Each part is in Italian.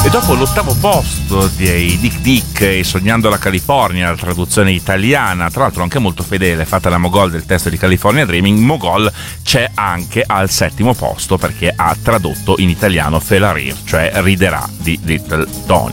E dopo l'8° posto di Dick Dick e Sognando la California, la traduzione italiana, tra l'altro anche molto fedele, fatta da Mogol del testo di California Dreaming, Mogol c'è anche al 7° posto perché ha tradotto in italiano Felarir, cioè Riderà di Little Tony.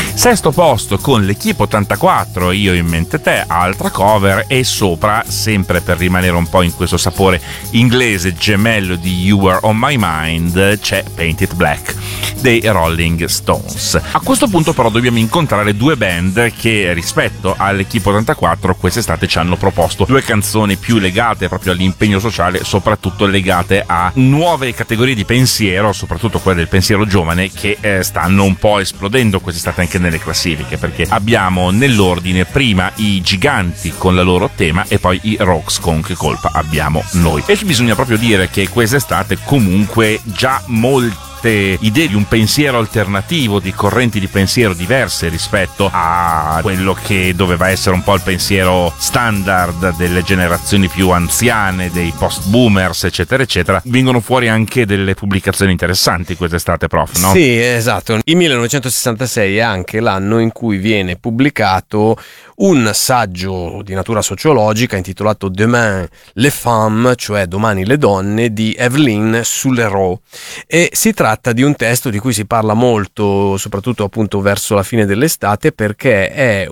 6° posto con l'Equipe 84, Io in mente te, altra cover, e sopra, sempre per rimanere un po' in questo sapore inglese gemello di You Were on My Mind, c'è Paint It Black dei Rolling Stones. A questo punto però dobbiamo incontrare due band che rispetto all'Equipe 84 quest'estate ci hanno proposto due canzoni più legate proprio all'impegno sociale, soprattutto legate a nuove categorie di pensiero, soprattutto quelle del pensiero giovane, che stanno un po' esplodendo quest'estate anche nelle classifiche, perché abbiamo nell'ordine prima i Giganti con la loro tema e poi i Rocks con Che colpa abbiamo noi. E bisogna proprio dire che quest'estate comunque già molte idee di un pensiero alternativo, di correnti di pensiero diverse rispetto a quello che doveva essere un po' il pensiero standard delle generazioni più anziane, dei post-boomers, eccetera, eccetera. Vengono fuori anche delle pubblicazioni interessanti quest'estate, prof, no? Sì, esatto. Il 1966 è anche l'anno in cui viene pubblicato un saggio di natura sociologica intitolato Demain les femmes, cioè Domani le donne, di Evelyn Sullerot, e si tratta di un testo di cui si parla molto, soprattutto appunto verso la fine dell'estate, perché è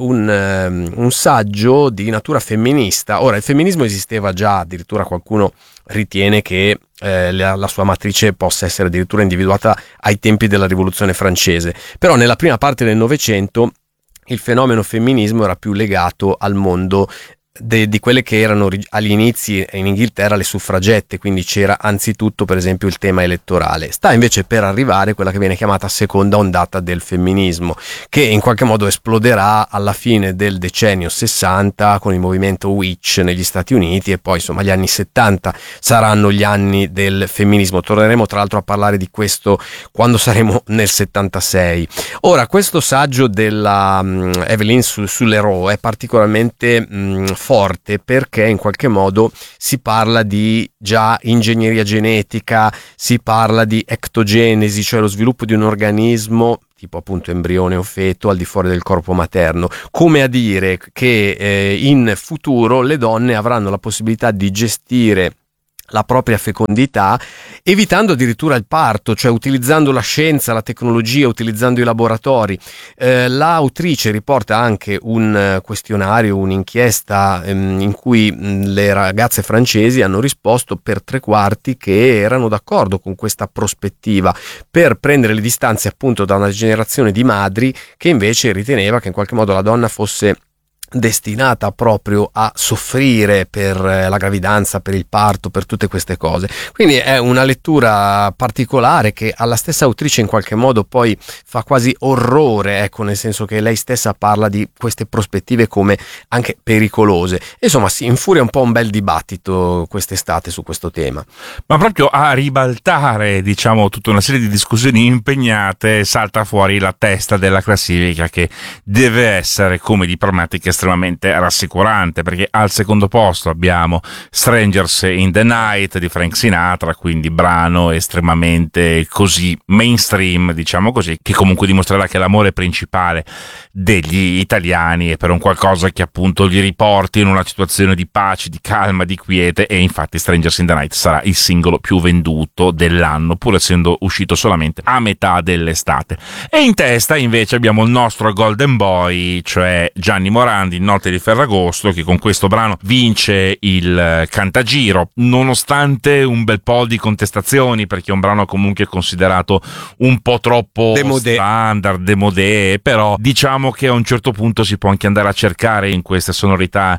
un saggio di natura femminista. Ora, il femminismo esisteva già, addirittura qualcuno ritiene che la sua matrice possa essere addirittura individuata ai tempi della Rivoluzione francese, però nella prima parte del Novecento il fenomeno femminismo era più legato al mondo di quelle che erano agli inizi in Inghilterra le suffragette, quindi c'era anzitutto per esempio il tema elettorale. Sta invece per arrivare quella che viene chiamata seconda ondata del femminismo, che in qualche modo esploderà alla fine del decennio 60 con il movimento Witch negli Stati Uniti, e poi insomma gli anni 70 saranno gli anni del femminismo. Torneremo tra l'altro a parlare di questo quando saremo nel 76. Ora, questo saggio della Evelyn Sullerot è particolarmente forte perché in qualche modo si parla di già ingegneria genetica, si parla di ectogenesi, cioè lo sviluppo di un organismo tipo appunto embrione o feto al di fuori del corpo materno, come a dire che in futuro le donne avranno la possibilità di gestire la propria fecondità, evitando addirittura il parto, cioè utilizzando la scienza, la tecnologia, utilizzando i laboratori. L'autrice riporta anche un questionario, un'inchiesta in cui le ragazze francesi hanno risposto per 3/4 che erano d'accordo con questa prospettiva, per prendere le distanze appunto da una generazione di madri che invece riteneva che in qualche modo la donna fosse destinata proprio a soffrire per la gravidanza, per il parto, per tutte queste cose. Quindi è una lettura particolare che alla stessa autrice in qualche modo poi fa quasi orrore, ecco, nel senso che lei stessa parla di queste prospettive come anche pericolose. Insomma, si infuria un po' un bel dibattito quest'estate su questo tema. Ma proprio a ribaltare, diciamo, tutta una serie di discussioni impegnate, salta fuori la testa della classifica, che deve essere, come di pragmatica, estremamente rassicurante, perché al secondo posto abbiamo Strangers in the Night di Frank Sinatra, quindi brano estremamente così mainstream, diciamo così, che comunque dimostrerà che l'amore principale degli italiani è per un qualcosa che appunto li riporti in una situazione di pace, di calma, di quiete, e infatti Strangers in the Night sarà il singolo più venduto dell'anno, pur essendo uscito solamente a metà dell'estate. E in testa invece abbiamo il nostro Golden Boy, cioè Gianni Morandi, Notte di Ferragosto, che con questo brano vince il Cantagiro, nonostante un bel po' di contestazioni, perché è un brano comunque considerato un po' troppo standard, démodé, però diciamo che a un certo punto si può anche andare a cercare in queste sonorità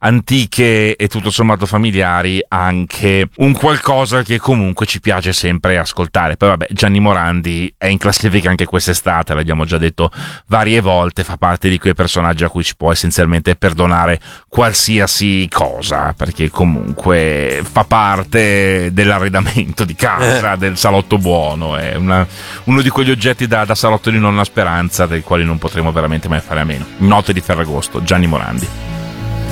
antiche e tutto sommato familiari anche un qualcosa che comunque ci piace sempre ascoltare. Poi vabbè, Gianni Morandi è in classifica anche quest'estate, l'abbiamo già detto varie volte, fa parte di quei personaggi a cui ci può essenzialmente perdonare qualsiasi cosa, perché comunque fa parte dell'arredamento di casa, del salotto buono, è uno di quegli oggetti da salotto di nonna Speranza, dei quali non potremo veramente mai fare a meno. Notte di Ferragosto, Gianni Morandi.